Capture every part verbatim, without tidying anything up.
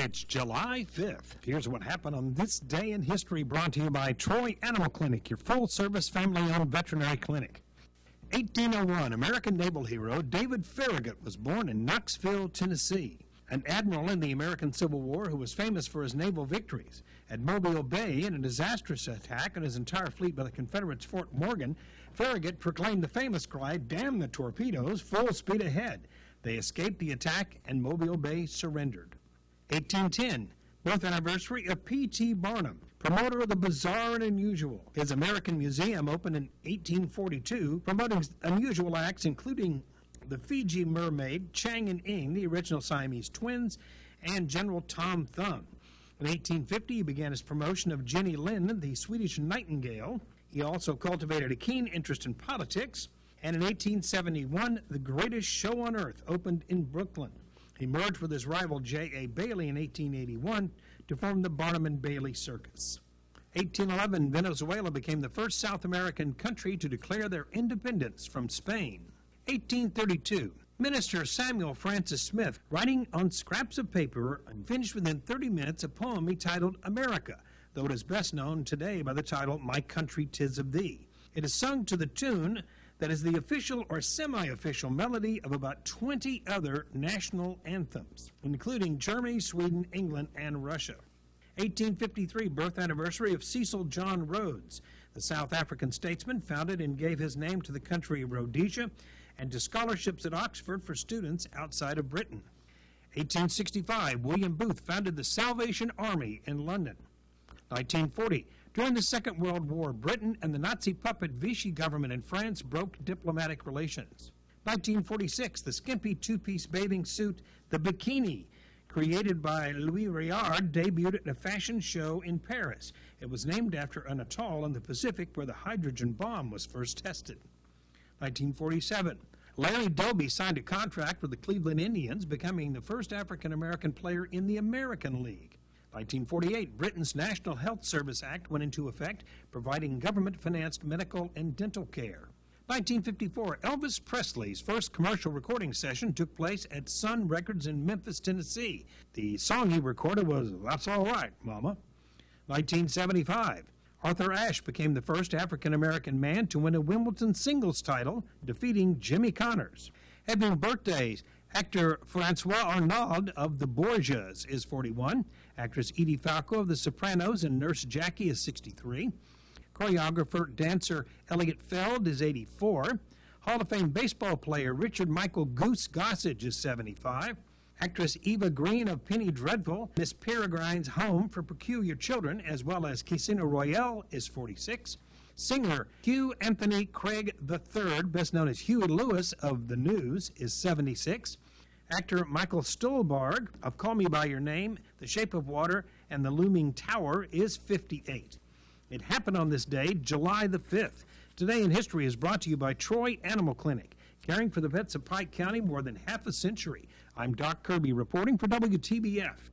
It's July fifth. Here's what happened on this day in history, brought to you by Troy Animal Clinic, your full-service family-owned veterinary clinic. eighteen oh one, American naval hero David Farragut was born in Knoxville, Tennessee. An admiral in the American Civil War who was famous for his naval victories. At Mobile Bay, in a disastrous attack on his entire fleet by the Confederates' Fort Morgan, Farragut proclaimed the famous cry, "Damn the torpedoes, full speed ahead." They escaped the attack, and Mobile Bay surrendered. eighteen ten, birth anniversary of P T Barnum, promoter of the bizarre and unusual. His American Museum opened in eighteen forty-two, promoting unusual acts including the Fiji mermaid, Chang and Ing, the original Siamese twins, and General Tom Thumb. In eighteen fifty, he began his promotion of Jenny Lind, the Swedish nightingale. He also cultivated a keen interest in politics. And in eighteen seventy-one, The Greatest Show on Earth opened in Brooklyn. He merged with his rival J A. Bailey in eighteen eighty-one to form the Barnum and Bailey Circus. eighteen eleven, Venezuela became the first South American country to declare their independence from Spain. eighteen thirty-two, Minister Samuel Francis Smith, writing on scraps of paper, and finished within thirty minutes a poem he titled America, though it is best known today by the title My Country 'Tis of Thee. It is sung to the tune that is the official or semi-official melody of about twenty other national anthems, including Germany, Sweden, England, and Russia. eighteen fifty-three, birth anniversary of Cecil John Rhodes. The South African statesman founded and gave his name to the country of Rhodesia and to scholarships at Oxford for students outside of Britain. eighteen sixty-five, William Booth founded the Salvation Army in London. nineteen forty, during the Second World War, Britain and the Nazi puppet Vichy government in France broke diplomatic relations. nineteen forty-six, the skimpy two-piece bathing suit, the bikini, created by Louis Réard, debuted at a fashion show in Paris. It was named after an atoll in the Pacific where the hydrogen bomb was first tested. nineteen forty-seven, Larry Doby signed a contract with the Cleveland Indians, becoming the first African-American player in the American League. nineteen forty-eight, Britain's National Health Service Act went into effect, providing government-financed medical and dental care. nineteen fifty-four, Elvis Presley's first commercial recording session took place at Sun Records in Memphis, Tennessee. The song he recorded was That's All Right, Mama. nineteen seventy-five, Arthur Ashe became the first African-American man to win a Wimbledon singles title, defeating Jimmy Connors. Having birthdays, actor Francois Arnaud of The Borgias is forty-one. Actress Edie Falco of The Sopranos and Nurse Jackie is sixty-three. Choreographer, dancer Elliot Feld is eighty-four. Hall of Fame baseball player Richard Michael Goose Gossage is seventy-five. Actress Eva Green of Penny Dreadful, Miss Peregrine's Home for Peculiar Children, as well as Casino Royale, is forty-six. Singer Hugh Anthony Craig the third, best known as Huey Lewis of The News, is seventy-six. Actor Michael Stuhlbarg of Call Me By Your Name, The Shape of Water, and The Looming Tower is fifty-eight. It happened on this day, July the fifth. Today in History is brought to you by Troy Animal Clinic, caring for the pets of Pike County more than half a century. I'm Doc Kirby reporting for W T B F.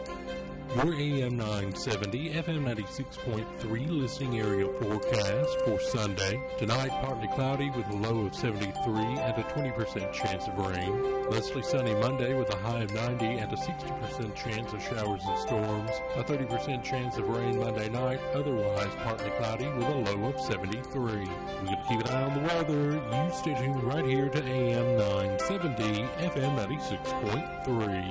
Your A M nine seventy, F M ninety-six point three listening area forecast for Sunday. Tonight, partly cloudy with a low of seventy-three and a twenty percent chance of rain. Mostly sunny Monday with a high of ninety and a sixty percent chance of showers and storms. A thirty percent chance of rain Monday night, otherwise partly cloudy with a low of seventy-three. We're going to keep an eye on the weather. You stay tuned right here to A M nine seventy, F M ninety-six point three.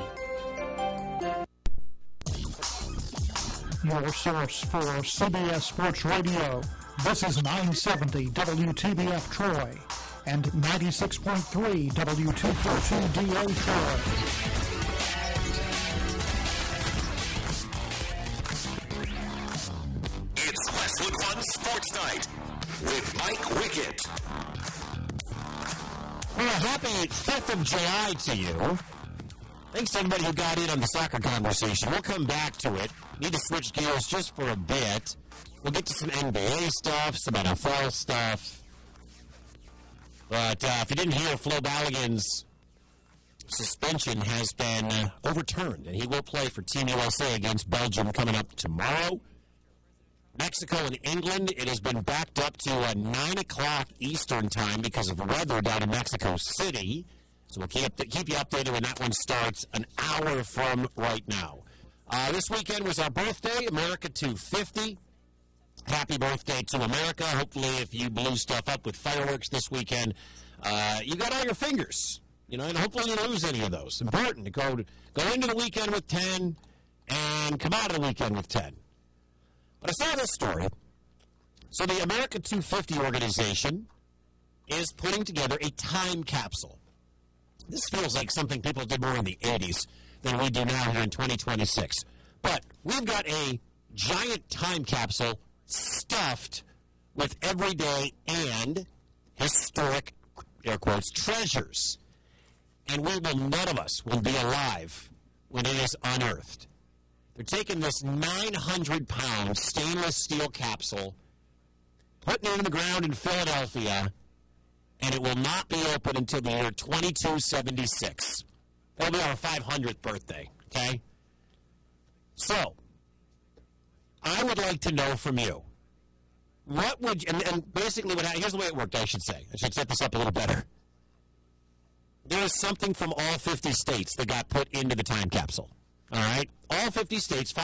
Your source for C B S Sports Radio. This is nine seventy W T B F Troy and ninety-six point three W two forty-two D A Troy. It's Westwood One Sports Night with Mike Wickett. Well, a happy fifth of July to you. Thanks to everybody who got in on the soccer conversation. We'll come back to it. Need to switch gears just for a bit. We'll get to some N B A stuff, some N F L stuff. But uh, if you didn't hear, Flo Balogun's suspension has been uh, overturned, and he will play for Team U S A against Belgium coming up tomorrow. Mexico and England, it has been backed up to uh, nine o'clock Eastern time because of weather down in Mexico City. So we'll keep, keep you updated when that one starts an hour from right now. Uh, this weekend was our birthday, America two fifty. Happy birthday to America. Hopefully, if you blew stuff up with fireworks this weekend, uh, you got all your fingers. You know, and hopefully you don't lose any of those. Important to go to, go into the weekend with ten and come out of the weekend with ten. But I saw this story. So the America two fifty organization is putting together a time capsule. This feels like something people did more in the eighties than we do now here in twenty twenty-six. But we've got a giant time capsule stuffed with everyday and historic, air quotes, treasures. And we will, none of us will be alive when it is unearthed. They're taking this nine hundred pound stainless steel capsule, putting it in the ground in Philadelphia, and it will not be open until the year twenty-two seventy-six. That'll be our five hundredth birthday, okay? So, I would like to know from you, what would you, and, and basically, what, here's the way it worked, I should say. I should set this up a little better. There is something from all fifty states that got put into the time capsule, all right? All fifty states,